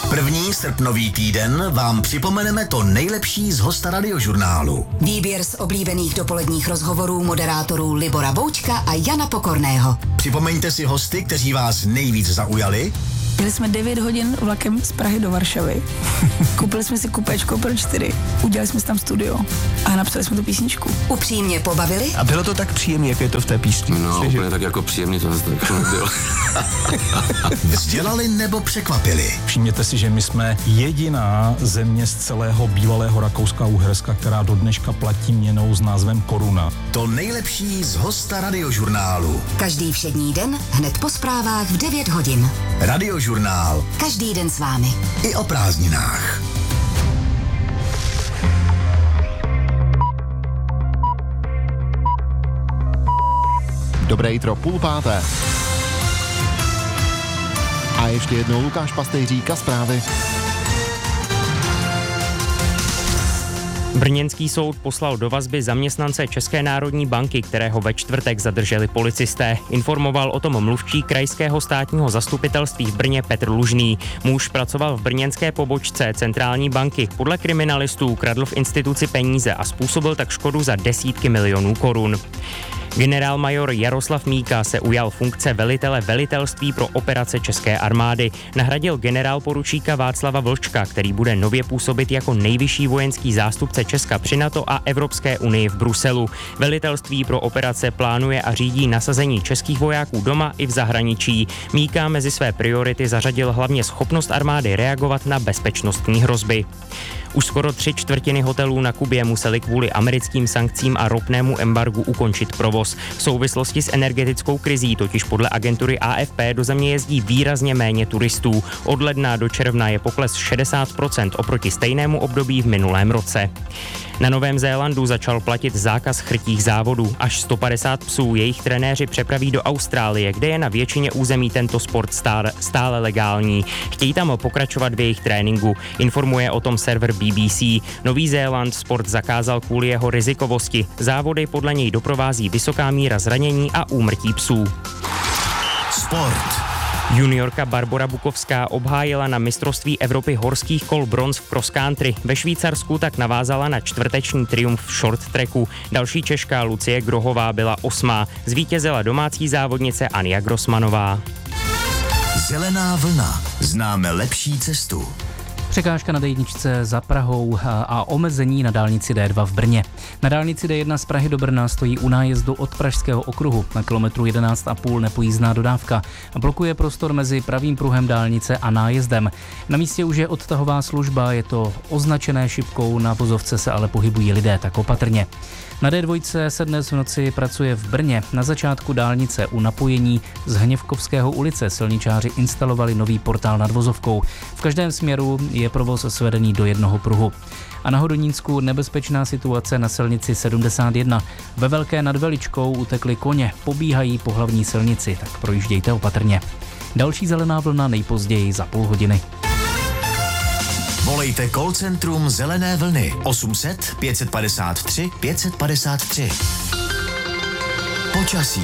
První srpnový týden vám připomeneme to nejlepší z hosta Radiožurnálu. Výběr z oblíbených dopoledních rozhovorů moderátorů Libora Boučka a Jana Pokorného. Připomeňte si hosty, kteří vás nejvíc zaujali. Jeli jsme 9 hodin vlakem z Prahy do Varšavy. Koupili jsme si kupečko pro 4. Udělali jsme si tam studio a napsali jsme tu písničku. Upřímně pobavili. A bylo to tak příjemné, jak je to v té písni? No, úplně tak jako příjemný to zase nebylo. Vzdělali nebo překvapili. Všimněte si, že my jsme jediná země z celého bývalého Rakouska a Uherska, která do dneška platí měnou s názvem koruna. To nejlepší z hosta Radiožurnálu. Každý všední den hned po zprávách v 9 hodin. Radiožurnál. Každý den s vámi. I o prázdninách. Dobré jitro, 4:30. A ještě jednou Lukáš Pastejřík a zprávy. Brněnský soud poslal do vazby zaměstnance České národní banky, kterého ve čtvrtek zadrželi policisté. Informoval o tom mluvčí krajského státního zastupitelství v Brně Petr Lužný. Muž pracoval v brněnské pobočce centrální banky. Podle kriminalistů kradl v instituci peníze a způsobil tak škodu za desítky milionů korun. Generálmajor Jaroslav Míka se ujal funkce velitele velitelství pro operace České armády. Nahradil generálporučíka Václava Vlčka, který bude nově působit jako nejvyšší vojenský zástupce Česka při NATO a Evropské unii v Bruselu. Velitelství pro operace plánuje a řídí nasazení českých vojáků doma i v zahraničí. Míka mezi své priority zařadil hlavně schopnost armády reagovat na bezpečnostní hrozby. Už skoro 3/4 hotelů na Kubě museli kvůli americkým sankcím a ropnému embargu ukončit provoz. V souvislosti s energetickou krizí totiž podle agentury AFP do země jezdí výrazně méně turistů. Od ledna do června je pokles 60% oproti stejnému období v minulém roce. Na Novém Zélandu začal platit zákaz chrtích závodů. Až 150 psů jejich trenéři přepraví do Austrálie, kde je na většině území tento sport stále legální. Chtějí tam pokračovat v jejich tréninku, informuje o tom server BBC. Nový Zéland sport zakázal kvůli jeho rizikovosti. Závody podle něj doprovází vysoká míra zranění a úmrtí psů. Sport. Juniorka Barbora Bukovská obhájila na mistrovství Evropy horských kol bronz v cross country. Ve Švýcarsku tak navázala na čtvrteční triumf v short tracku. Další Češka Lucie Grohová byla 8. Zvítězila domácí závodnice Anja Grossmanová. Zelená vlna. Známe lepší cestu. Překážka na D1 za Prahou a omezení na dálnici D2 v Brně. Na dálnici D1 z Prahy do Brna stojí u nájezdu od Pražského okruhu. Na kilometru 11,5 nepojízdná dodávka. Blokuje prostor mezi pravým pruhem dálnice a nájezdem. Na místě už je odtahová služba, je to označené šipkou, na vozovce se ale pohybují lidé, tak opatrně. Na D2 se dnes v noci pracuje v Brně. Na začátku dálnice u napojení z Hněvkovského ulice silničáři instalovali nový portál nad vozovkou. V každém směru je provoz svedený do jednoho pruhu. A na Hodonínsku nebezpečná situace na silnici 71. Ve Velké nad Veličkou utekli koně, pobíhají po hlavní silnici, tak projíždějte opatrně. Další zelená vlna nejpozději za půl hodiny. Volejte call centrum Zelené vlny 800 553 553. Počasí.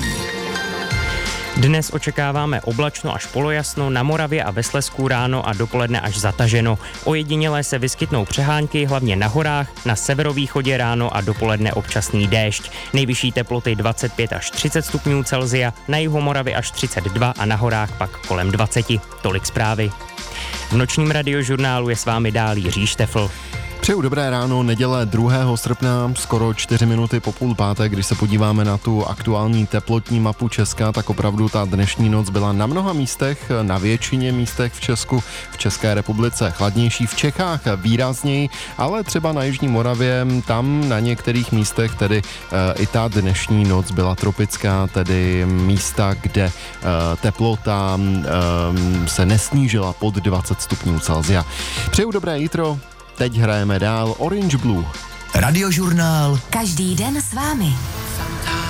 Dnes očekáváme oblačno až polojasno, na Moravě a ve Slezsku ráno a dopoledne až zataženo. Ojedinělé se vyskytnou přehánky, hlavně na horách, na severovýchodě ráno a dopoledne občasný déšť. Nejvyšší teploty 25 až 30 stupňů Celsia, na jihu Moravy až 32 a na horách pak kolem 20. Tolik zprávy. V nočním radiožurnálu je s vámi dál Jiří Štefl. Přeju dobré ráno, neděle 2. srpna, skoro 4 minuty po 4:30, když se podíváme na tu aktuální teplotní mapu Česka, tak opravdu ta dnešní noc byla na mnoha místech, na většině místech v Česku, v České republice chladnější, v Čechách výrazněji, ale třeba na Jižní Moravě, tam na některých místech tedy i ta dnešní noc byla tropická, tedy místa, kde teplota se nesnížila pod 20 stupňů Celsia. Přeju dobré jitro. Teď hrajeme dál Orange Blue. Radiožurnál. Každý den s vámi.